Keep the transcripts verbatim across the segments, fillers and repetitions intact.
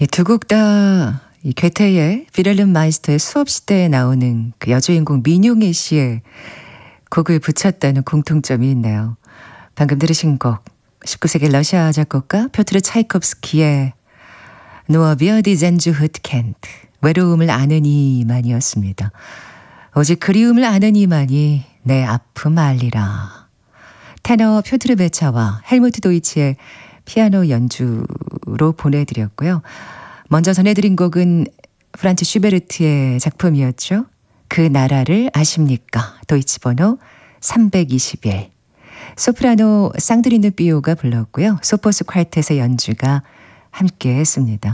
이 두 곡 다 이 괴테의 빌헬름 마이스터의 수업 시대에 나오는 그 여주인공 민용희 씨의 곡을 붙였다는 공통점이 있네요. 방금 들으신 곡 십구 세기 러시아 작곡가 표트르 차이콥스키의 Nur wir die Sehnsucht kennt, 외로움을 아는 이만이었습니다. 오직 그리움을 아는 이만이 내 아픔 알리라. 테너 표트르 베차와 헬무트 도이치의 피아노 연주로 보내드렸고요. 먼저 전해드린 곡은 프란츠 슈베르트의 작품이었죠. 그 나라를 아십니까? 도이치 번호 삼백이십일. 소프라노 쌍드리누 비오가 불렀고요. 소포스 퀄텟의 연주가 함께 했습니다.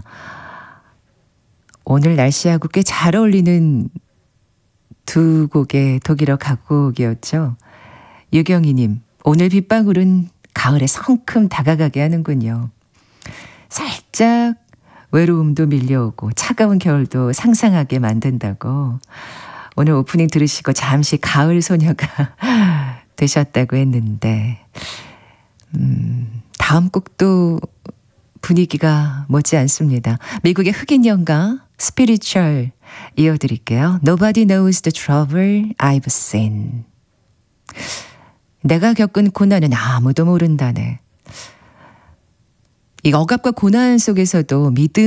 오늘 날씨하고 꽤 잘 어울리는 두 곡의 독일어 각곡이었죠. 유경희님, 오늘 빗방울은 가을에 성큼 다가가게 하는군요. 살짝 외로움도 밀려오고 차가운 겨울도 상상하게 만든다고. 오늘 오프닝 들으시고 잠시 가을 소녀가 되셨다고 했는데 음, 다음 곡도 분위기가 못지않습니다. 미국의 흑인 연가 스피리추얼 이어드릴게요. Nobody knows the trouble I've seen. 내가 겪은 고난은 아무도 모른다네. 이 억압과 고난 속에서도 믿음